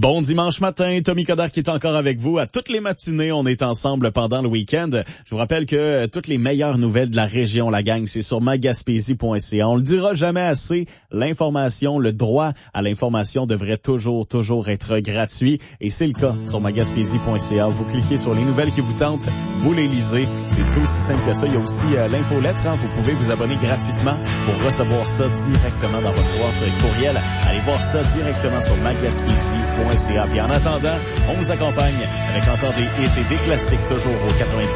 Bon dimanche matin, Tommy Coderre qui est encore avec vous. À toutes les matinées, on est ensemble pendant le week-end. Je vous rappelle que toutes les meilleures nouvelles de la région, la gang, c'est sur magaspésie.ca. On le dira jamais assez, l'information, le droit à l'information devrait toujours être gratuit. Et c'est le cas sur magaspésie.ca. Vous cliquez sur les nouvelles qui vous tentent, vous les lisez. C'est aussi simple que ça. Il y a aussi l'infolettre. Vous pouvez vous abonner gratuitement pour recevoir ça directement dans votre boîte courriel. Allez voir ça directement sur magaspésie.ca. Puis en attendant, on vous accompagne avec encore des hits et des classiques toujours au 90.